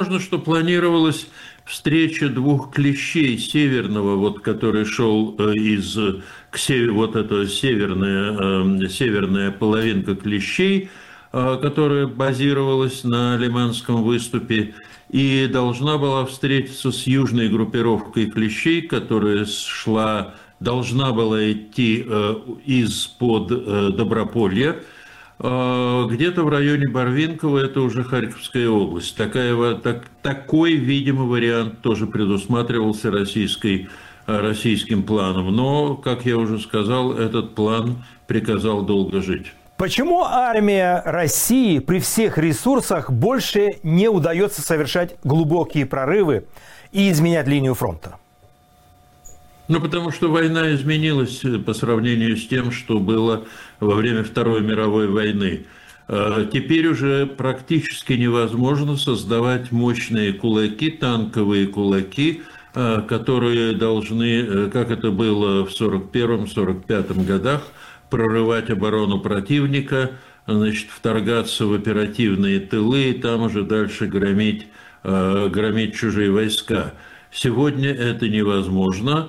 возможно, что планировалась встреча двух клещей северного, вот, который шел вот эта северная половинка клещей, которая базировалась на Лиманском выступе, и должна была встретиться с южной группировкой клещей, которая должна была идти из-под Доброполья, где-то в районе Барвинкова, это уже Харьковская область. Такой, видимо, вариант тоже предусматривался российским планом. Но, как я уже сказал, этот план приказал долго жить. Почему армия России при всех ресурсах больше не удается совершать глубокие прорывы и изменять линию фронта? Ну, потому что война изменилась по сравнению с тем, что было во время Второй мировой войны. Теперь уже практически невозможно создавать мощные кулаки, танковые кулаки, которые должны, как это было в 1941-1945 годах, прорывать оборону противника, значит, вторгаться в оперативные тылы и там уже дальше громить чужие войска. Сегодня это невозможно.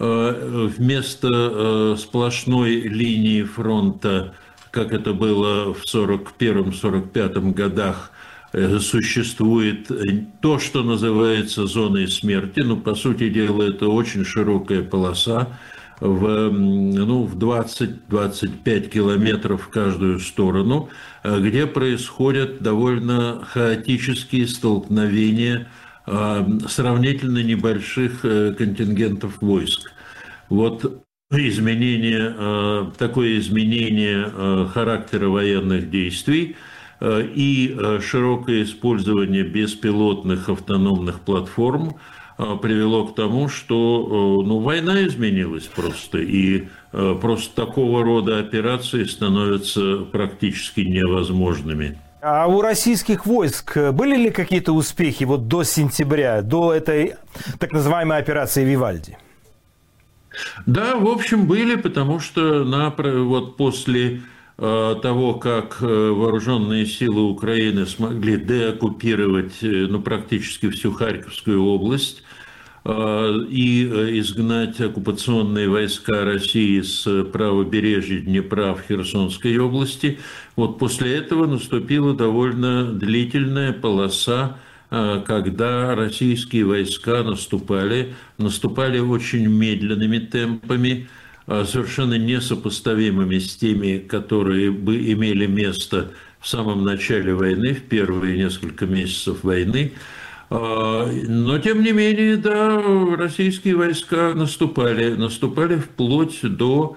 Вместо сплошной линии фронта, как это было в 1941-1945 годах, существует то, что называется зоной смерти. Ну, по сути дела, это очень широкая полоса в 20-25 километров в каждую сторону, где происходят довольно хаотические столкновения сравнительно небольших контингентов войск. Вот такое изменение характера военных действий и широкое использование беспилотных автономных платформ привело к тому, что война изменилась просто, и просто такого рода операции становятся практически невозможными. А у российских войск были ли какие-то успехи вот до сентября, до этой так называемой операции «Вивальди»? Да, в общем, были, потому что вот после того, как вооруженные силы Украины смогли деоккупировать практически всю Харьковскую область и изгнать оккупационные войска России с правобережья Днепра в Херсонской области, вот после этого наступила довольно длительная полоса, когда российские войска наступали очень медленными темпами, совершенно несопоставимыми с теми, которые бы имели место в самом начале войны, в первые несколько месяцев войны. Но, тем не менее, да, российские войска наступали вплоть до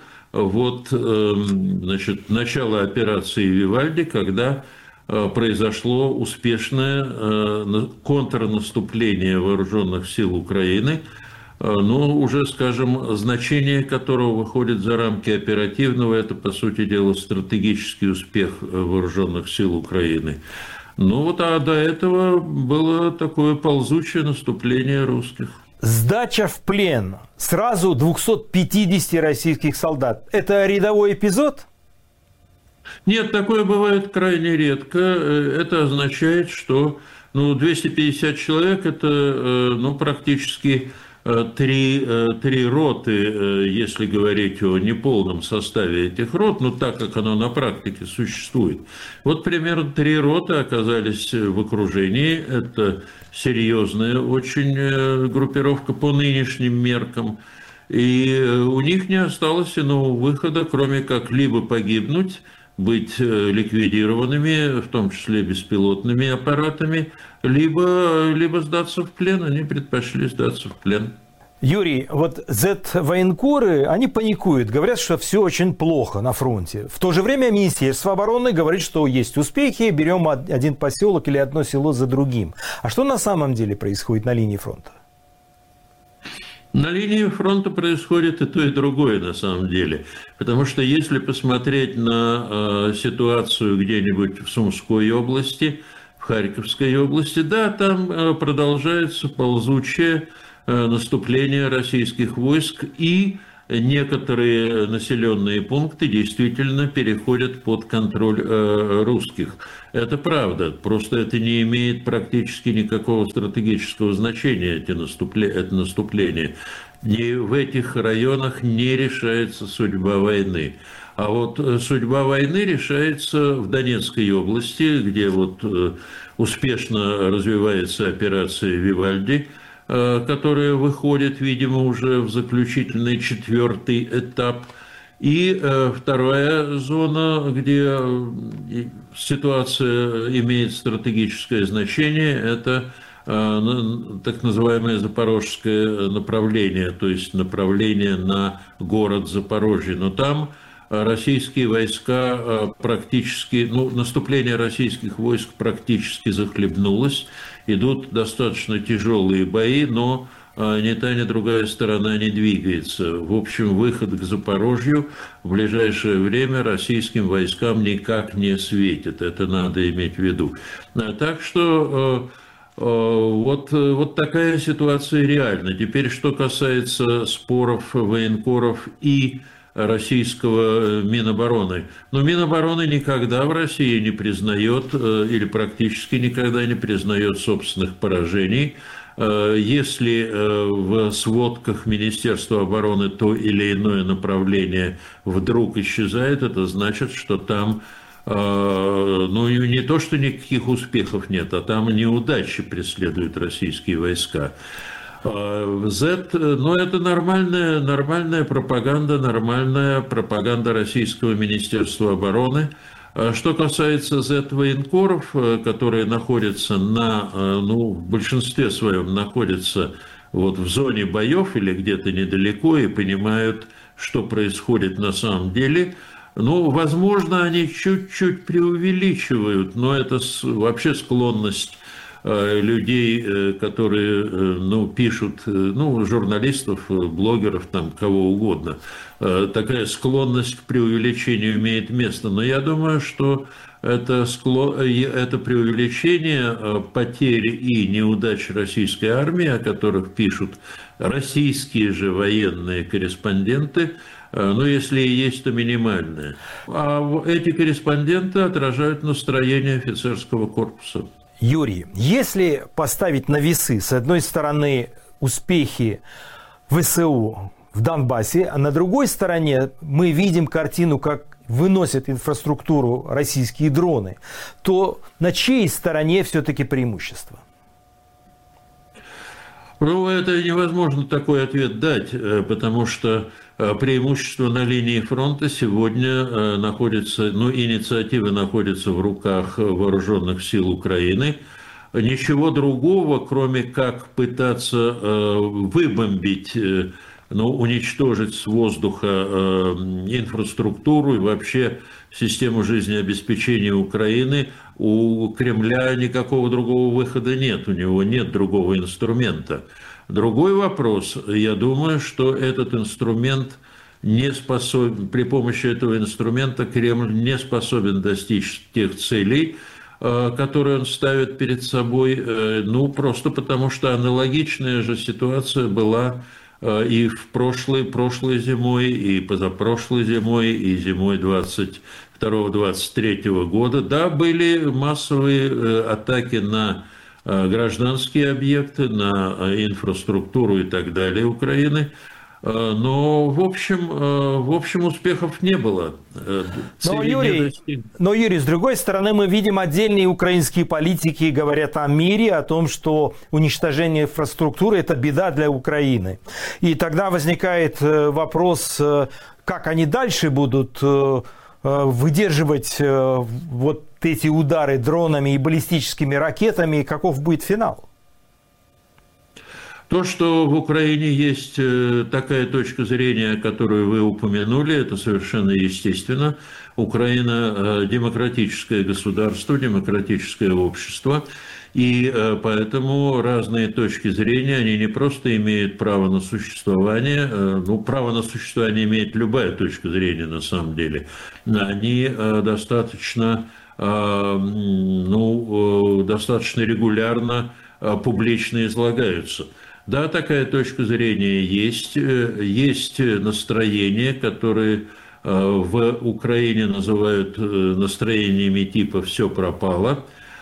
начала операции «Вивальди», когда произошло успешное контрнаступление вооруженных сил Украины, уже, скажем, значение которого выходит за рамки оперативного, это, по сути дела, стратегический успех вооруженных сил Украины. А до этого было такое ползучее наступление русских. Сдача в плен сразу 250 российских солдат – это рядовой эпизод? Нет, такое бывает крайне редко. Это означает, что 250 человек – это практически три роты, если говорить о неполном составе этих рот, так как оно на практике существует. Вот примерно 3 роты оказались в окружении. Это серьезная очень группировка по нынешним меркам. И у них не осталось иного выхода, кроме как либо погибнуть, быть ликвидированными, в том числе беспилотными аппаратами, либо сдаться в плен. Они предпочли сдаться в плен. Юрий, вот Z-военкоры, они паникуют, говорят, что все очень плохо на фронте. В то же время Министерство обороны говорит, что есть успехи, берем один поселок или одно село за другим. А что на самом деле происходит на линии фронта? На линии фронта происходит и то, и другое на самом деле. Потому что если посмотреть на ситуацию где-нибудь в Сумской области, в Харьковской области, да, там продолжается ползучее наступление российских войск и некоторые населенные пункты действительно переходят под контроль русских. Это правда, просто это не имеет практически никакого стратегического значения, это наступление. И в этих районах не решается судьба войны. А вот судьба войны решается в Донецкой области, где вот успешно развивается операция «Вивальди», которая выходит, видимо, уже в заключительный 4-й этап. И вторая зона, где ситуация имеет стратегическое значение, это так называемое запорожское направление, то есть направление на город Запорожье. Но там российские войска практически, наступление российских войск практически захлебнулось. Идут достаточно тяжелые бои, но ни та, ни другая сторона не двигается. В общем, выход к Запорожью в ближайшее время российским войскам никак не светит. Это надо иметь в виду. Так что вот такая ситуация реальна. Теперь, что касается споров военкоров и российского Минобороны. Но Минобороны никогда в России не признает или практически никогда не признает собственных поражений. Если в сводках Министерства обороны то или иное направление вдруг исчезает, это значит, что там не то, что никаких успехов нет, а там неудачи преследуют российские войска. Это нормальная пропаганда Российского Министерства обороны. Что касается Z-военкоров, которые находятся в большинстве своем находятся вот в зоне боев или где-то недалеко и понимают, что происходит на самом деле, возможно, они чуть-чуть преувеличивают, но это вообще склонность людей, которые пишут, журналистов, блогеров, там, кого угодно. Такая склонность к преувеличению имеет место. Но я думаю, что это преувеличение потери и неудач российской армии, о которых пишут российские же военные корреспонденты, если и есть, то минимальное. А эти корреспонденты отражают настроение офицерского корпуса. Юрий, если поставить на весы, с одной стороны, успехи ВСУ в Донбассе, а на другой стороне мы видим картину, как выносят инфраструктуру российские дроны, то на чьей стороне все-таки преимущество? Это невозможно такой ответ дать, потому что преимущество на линии фронта сегодня находится, инициатива находится в руках вооруженных сил Украины. Ничего другого, кроме как пытаться выбомбить, уничтожить с воздуха инфраструктуру и вообще систему жизнеобеспечения Украины, у Кремля никакого другого выхода нет, у него нет другого инструмента. Другой вопрос, я думаю, что этот инструмент не способен, при помощи этого инструмента Кремль не способен достичь тех целей, которые он ставит перед собой, просто потому что аналогичная же ситуация была и в прошлой зимой, и позапрошлой зимой, и зимой 22-23 года. Да, были массовые атаки на гражданские объекты, на инфраструктуру и так далее Украины. Но, в общем, успехов не было. Но, Юрий, с другой стороны, мы видим отдельные украинские политики говорят о мире, о том, что уничтожение инфраструктуры – это беда для Украины. И тогда возникает вопрос, как они дальше будут выдерживать вот эти удары дронами и баллистическими ракетами, и каков будет финал? То, что в Украине есть такая точка зрения, которую вы упомянули, это совершенно естественно. Украина – демократическое государство, демократическое общество, и поэтому разные точки зрения, они не просто имеют право на существование, право на существование имеет любая точка зрения на самом деле, они достаточно регулярно публично излагаются. Да, такая точка зрения есть. Есть настроения, которые в Украине называют настроениями типа «все пропало».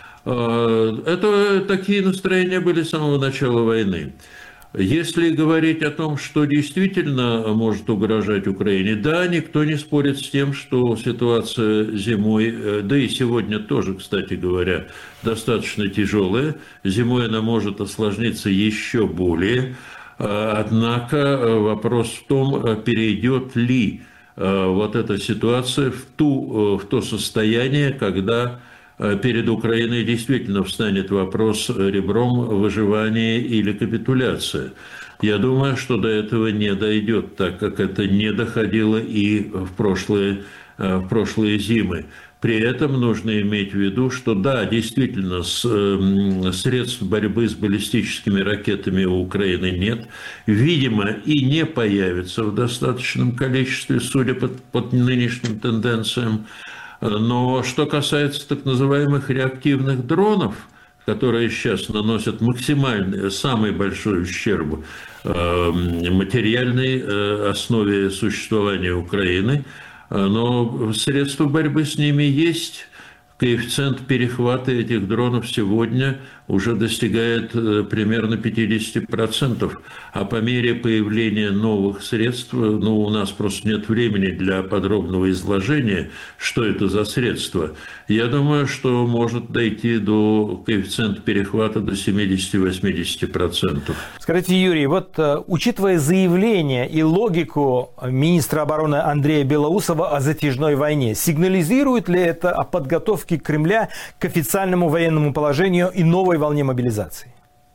Такие настроения были с самого начала войны. Если говорить о том, что действительно может угрожать Украине, да, никто не спорит с тем, что ситуация зимой, да и сегодня тоже, кстати говоря, достаточно тяжелая. Зимой она может осложниться еще более. Однако вопрос в том, перейдет ли вот эта ситуация в то состояние, когда перед Украиной действительно встанет вопрос ребром выживания или капитуляция. Я думаю, что до этого не дойдет, так как это не доходило и в прошлые зимы. При этом нужно иметь в виду, что да, действительно, средств борьбы с баллистическими ракетами у Украины нет. Видимо, и не появится в достаточном количестве, судя по нынешним тенденциям. Но что касается так называемых реактивных дронов, которые сейчас наносят максимальный, самый большой ущерб материальной основе существования Украины, но средства борьбы с ними есть. Коэффициент перехвата этих дронов сегодня уже достигает примерно 50%. А по мере появления новых средств, у нас просто нет времени для подробного изложения, что это за средства. Я думаю, что может дойти до коэффициента перехвата до 70-80%. Скажите, Юрий, вот учитывая заявление и логику министра обороны Андрея Белоусова о затяжной войне, сигнализирует ли это о подготовке Кремля к официальному военному положению и новой волне мобилизации?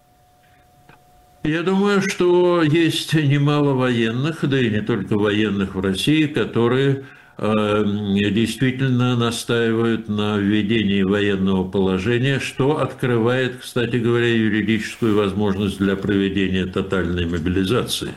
Я думаю, что есть немало военных, да и не только военных в России, которые действительно настаивают на введении военного положения, что открывает, кстати говоря, юридическую возможность для проведения тотальной мобилизации.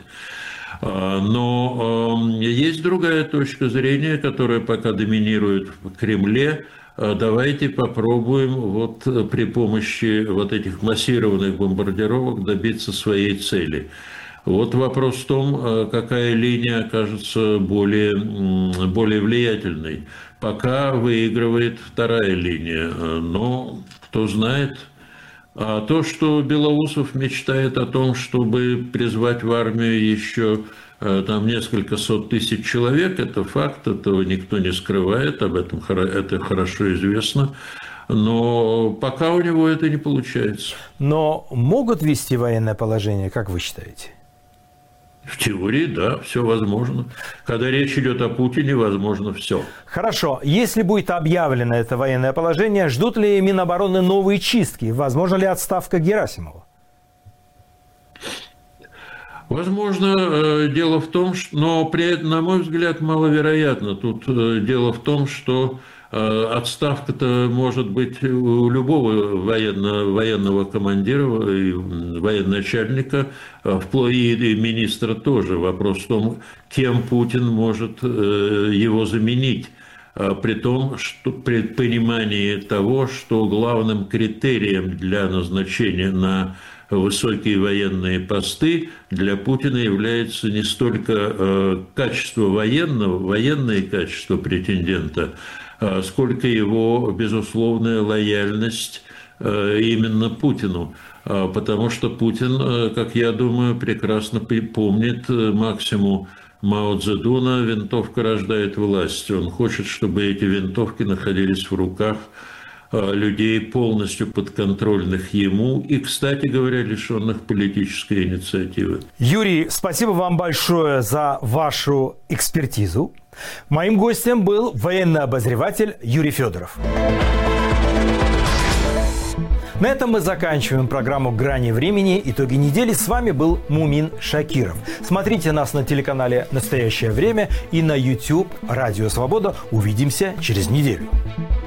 Но есть другая точка зрения, которая пока доминирует в Кремле. Давайте попробуем при помощи этих массированных бомбардировок добиться своей цели. Вопрос в том, какая линия окажется более влиятельной. Пока выигрывает вторая линия, но кто знает. А то, что Белоусов мечтает о том, чтобы призвать в армию еще несколько сот тысяч человек, это факт, этого никто не скрывает, об этом это хорошо известно, но пока у него это не получается. Но могут ввести военное положение, как вы считаете? В теории, да, все возможно. Когда речь идет о Путине, возможно все. Хорошо. Если будет объявлено это военное положение, ждут ли Минобороны новые чистки? Возможно ли отставка Герасимова? Возможно, дело в том, что, но при этом, на мой взгляд, маловероятно. Тут дело в том, что отставка-то может быть у любого военного командира и военачальника, и министра тоже. Вопрос в том, кем Путин может его заменить. При том, что при понимании того, что главным критерием для назначения на высокие военные посты для Путина является не столько качество военное качество претендента, сколько его безусловная лояльность именно Путину. Потому что Путин, как я думаю, прекрасно помнит максимум Мао Цзэдуна «Винтовка рождает власть». Он хочет, чтобы эти винтовки находились в руках людей, полностью подконтрольных ему и, кстати говоря, лишенных политической инициативы. Юрий, спасибо вам большое за вашу экспертизу. Моим гостем был военный обозреватель Юрий Федоров. На этом мы заканчиваем программу «Грани времени». Итоги недели. С вами был Мумин Шакиров. Смотрите нас на телеканале «Настоящее время» и на YouTube «Радио Свобода». Увидимся через неделю.